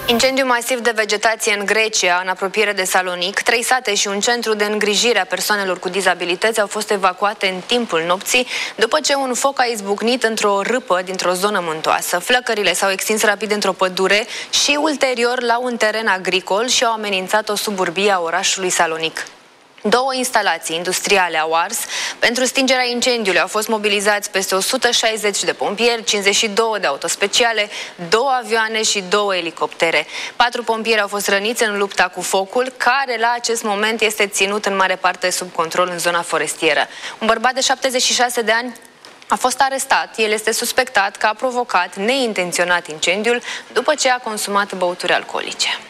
Incendiu masiv de vegetație în Grecia, în apropiere de Salonic. 3 sate și un centru de îngrijire a persoanelor cu dizabilități au fost evacuate în timpul nopții, după ce un foc a izbucnit într-o râpă dintr-o zonă muntoasă. Flăcările s-au extins rapid într-o pădure și ulterior la un teren agricol și au amenințat o suburbie a orașului Salonic. 2 instalații industriale au ars. Pentru stingerea incendiului au fost mobilizați peste 160 de pompieri, 52 de autospeciale, 2 avioane și 2 elicoptere. 4 pompieri au fost răniți în lupta cu focul, care la acest moment este ținut în mare parte sub control în zona forestieră. Un bărbat de 76 de ani a fost arestat. El este suspectat că a provocat neintenționat incendiul după ce a consumat băuturi alcoolice.